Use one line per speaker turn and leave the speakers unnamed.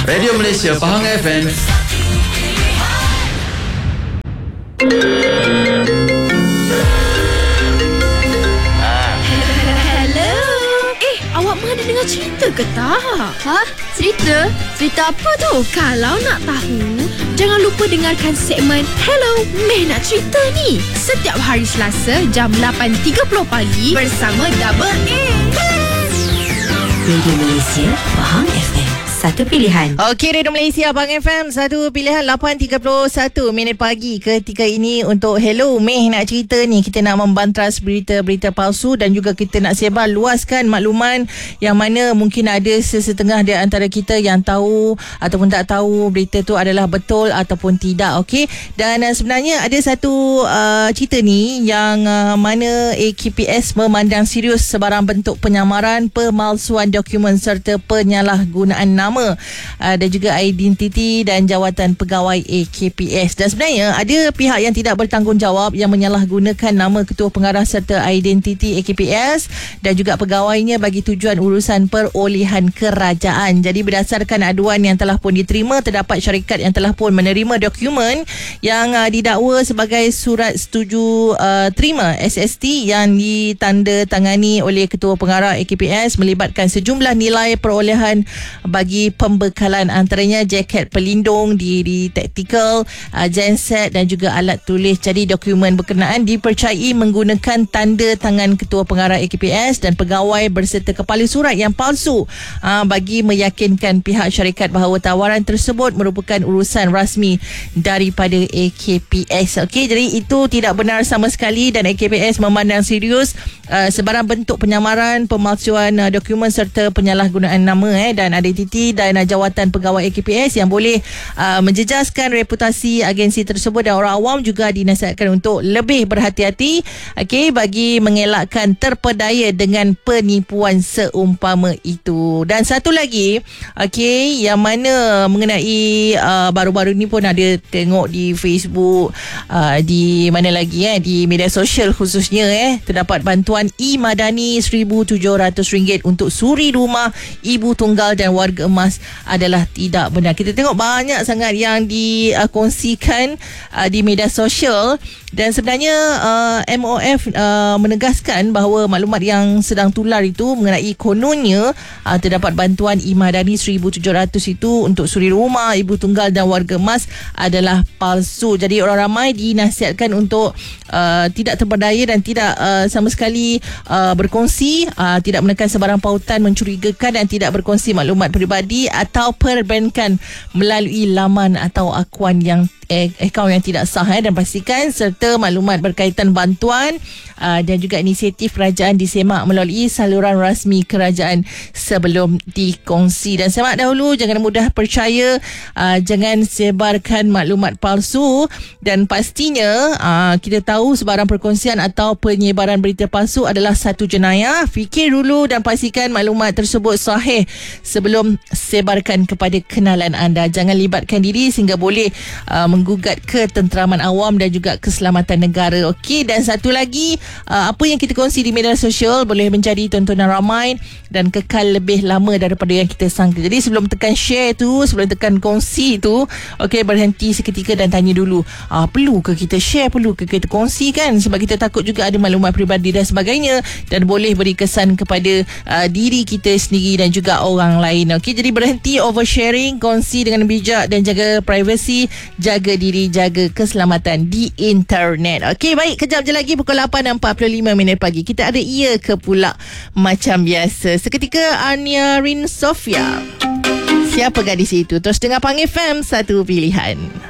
Radio Malaysia Pahang FM.
Hello. Awak mana dengar cerita ke tak?
Ha? Cerita? Cerita apa tu?
Kalau nak tahu, jangan lupa dengarkan segmen Hello, Meh Nak Cerita ni. Setiap hari Selasa jam 8.30 pagi bersama Double A.
Radio Malaysia Pahang FM, satu pilihan.
Okey, Radio Malaysia Abang FM, satu pilihan 8.31 minit pagi ketika ini untuk Hello Meh Nak Cerita ni. Kita nak membantras berita-berita palsu dan juga kita nak sebar luaskan makluman yang mana mungkin ada sesetengah di antara kita yang tahu ataupun tak tahu berita tu adalah betul ataupun tidak. Okey, dan sebenarnya ada satu cerita ni yang mana AKPS memandang serius sebarang bentuk penyamaran, pemalsuan dokumen serta penyalahgunaan nama dan juga identiti dan jawatan pegawai AKPS. Dan sebenarnya ada pihak yang tidak bertanggungjawab yang menyalahgunakan nama ketua pengarah serta identiti AKPS dan juga pegawainya bagi tujuan urusan perolehan kerajaan. Jadi berdasarkan aduan yang telah pun diterima, terdapat syarikat yang telah pun menerima dokumen yang didakwa sebagai surat setuju terima SST yang ditandatangani oleh ketua pengarah AKPS melibatkan sejumlah nilai perolehan bagi pembekalan, antaranya jaket pelindung, diri taktikal, genset dan juga alat tulis. Jadi dokumen berkenaan dipercayai menggunakan tanda tangan ketua pengarah AKPS dan pegawai berserta kepala surat yang palsu bagi meyakinkan pihak syarikat bahawa tawaran tersebut merupakan urusan rasmi daripada AKPS. Okey, jadi itu tidak benar sama sekali dan AKPS memandang serius sebarang bentuk penyamaran, pemalsuan dokumen serta penyalahgunaan nama dan identiti dan jawatan pegawai AKPS yang boleh menjejaskan reputasi agensi tersebut, dan orang awam juga dinasihatkan untuk lebih berhati-hati bagi mengelakkan terpedaya dengan penipuan seumpama itu. Dan satu lagi yang mana mengenai baru-baru ni pun ada tengok di Facebook, di mana lagi di media sosial khususnya terdapat bantuan e-Madani RM1,700 untuk suri rumah ibu tunggal dan warga emas adalah tidak benar. Kita tengok banyak sangat yang dikongsikan di media sosial dan sebenarnya MOF menegaskan bahawa maklumat yang sedang tular itu mengenai kononnya terdapat bantuan e-Madani RM1,700 itu untuk suri rumah ibu tunggal dan warga emas adalah palsu. Jadi orang ramai dinasihatkan untuk tidak terpedaya dan tidak sama sekali berkongsi, tidak menekan sebarang pautan mencurigakan dan tidak berkongsi maklumat peribadi atau perbankan melalui laman atau akaun yang tidak sah dan pastikan serta maklumat berkaitan bantuan dan juga inisiatif kerajaan disemak melalui saluran rasmi kerajaan sebelum dikongsi. Dan semak dahulu, jangan mudah percaya, jangan sebarkan maklumat palsu dan pastinya kita tahu sebarang perkongsian atau penyebaran berita palsu adalah satu jenayah. Fikir dulu dan pastikan maklumat tersebut sahih sebelum sebarkan kepada kenalan anda. Jangan libatkan diri sehingga boleh menggugat ketenteraman awam dan juga keselamatan negara. Okey, dan satu lagi, apa yang kita kongsi di media sosial boleh menjadi tontonan ramai dan kekal lebih lama daripada yang kita sangka. Jadi sebelum tekan share tu, sebelum tekan kongsi tu, berhenti seketika dan tanya dulu, perlu ke kita share, perlu ke kita kongsikan, sebab kita takut juga ada maklumat peribadi dan sebagainya dan boleh beri kesan kepada diri kita sendiri dan juga orang lain. Okey, jadi berhenti oversharing, kongsi dengan bijak dan jaga privasi, jaga diri, jaga keselamatan di internet. Okey, baik, kejap je lagi pukul 8.45 minit pagi. Kita ada Iya Ke Pula macam biasa. Seketika Ania Rin Sofia. Siapa gadis itu? Terus dengar Pahang FM, satu pilihan.